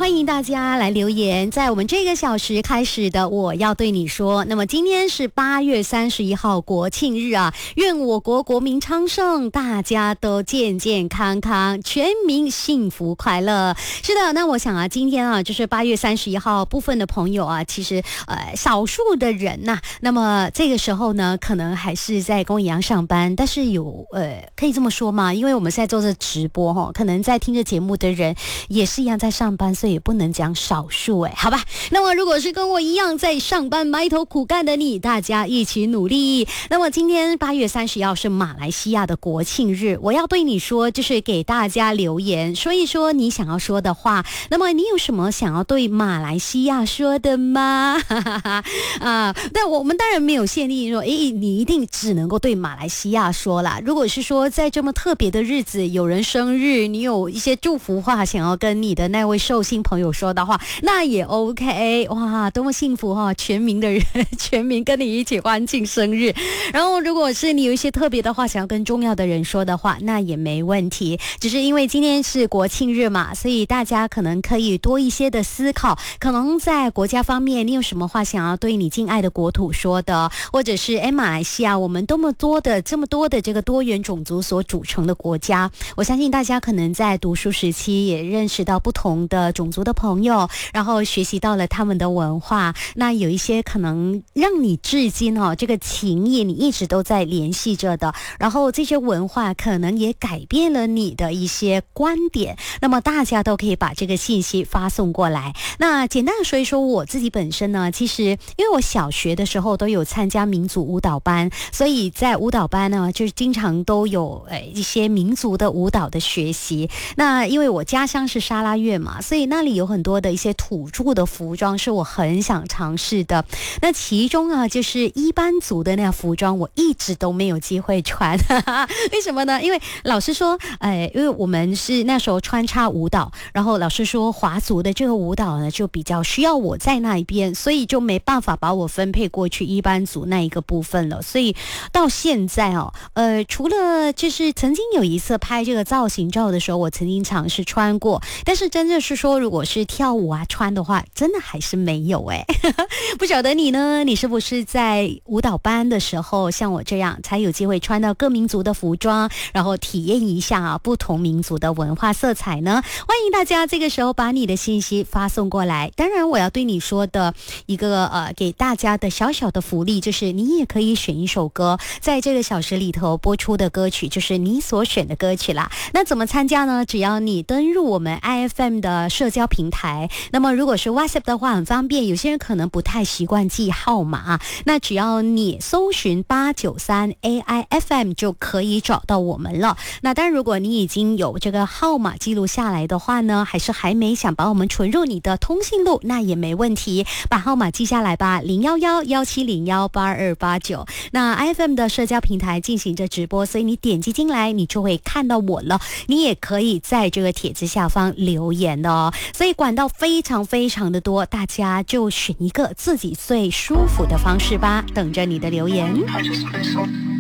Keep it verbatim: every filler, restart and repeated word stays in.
欢迎大家来留言，在我们这个小时开始的我要对你说。那么今天是八月三十一号国庆日啊，愿我国国民昌盛，大家都健健康康，全民幸福快乐。是的，那我想啊，今天啊就是八月三十一号，部分的朋友啊，其实呃少数的人呐、啊，那么这个时候呢，可能还是在跟我一样上班，但是有呃可以这么说吗？因为我们现在做着直播哈，可能在听着节目的人也是一样在上班，所以也不能讲少数哎，好吧。那么如果是跟我一样在上班埋头苦干的你，大家一起努力。那么今天八月三十号是马来西亚的国庆日，我要对你说，就是给大家留言，说一说你想要说的话。那么你有什么想要对马来西亚说的吗？啊，但我们当然没有限定说，诶，你一定只能够对马来西亚说啦。如果是说在这么特别的日子，有人生日，你有一些祝福话想要跟你的那位寿星朋友说的话，那也 OK。 哇，多么幸福哈、哦！全民的人，全民跟你一起欢庆生日。然后如果是你有一些特别的话想要跟重要的人说的话，那也没问题。只是因为今天是国庆日嘛，所以大家可能可以多一些的思考，可能在国家方面你有什么话想要对你敬爱的国土说的，或者是诶马来西亚我们多么多的这么多的这个多元种族所组成的国家，我相信大家可能在读书时期也认识到不同的种族的朋友，然后学习到了他们的文化，那有一些可能让你至今哦这个情谊你一直都在联系着的，然后这些文化可能也改变了你的一些观点，那么大家都可以把这个信息发送过来。那简单的说一说我自己本身呢，其实因为我小学的时候都有参加民族舞蹈班，所以在舞蹈班呢就是经常都有呃一些民族的舞蹈的学习。那因为我家乡是沙拉越嘛，所以那里有很多的一些土著的服装是我很想尝试的。那其中啊就是伊班族的那个服装我一直都没有机会穿为什么呢？因为老师说呃，因为我们是那时候穿插舞蹈，然后老师说华族的这个舞蹈呢就比较需要我在那一边，所以就没办法把我分配过去伊班族那一个部分了。所以到现在哦，呃，除了就是曾经有一次拍这个造型照的时候我曾经尝试穿过，但是真的是说如果是跳舞啊穿的话真的还是没有哎。不晓得你呢，你是不是在舞蹈班的时候像我这样才有机会穿到各民族的服装，然后体验一下啊不同民族的文化色彩呢？欢迎大家这个时候把你的信息发送过来。当然我要对你说的一个呃给大家的小小的福利，就是你也可以选一首歌在这个小时里头播出的歌曲，就是你所选的歌曲啦。那怎么参加呢？只要你登入我们 I F M 的社交平台，那么如果是 WhatsApp 的话很方便，有些人可能不太习惯记号码，那只要你搜寻八九三 A I F M 就可以找到我们了。那当然如果你已经有这个号码记录下来的话呢，还是还没想把我们存入你的通讯录，那也没问题，把号码记下来吧，零一一一七零一八二八九。那 I F M 的社交平台进行着直播，所以你点击进来你就会看到我了，你也可以在这个帖子下方留言的哦。所以管道非常非常的多，大家就选一个自己最舒服的方式吧，等着你的留言。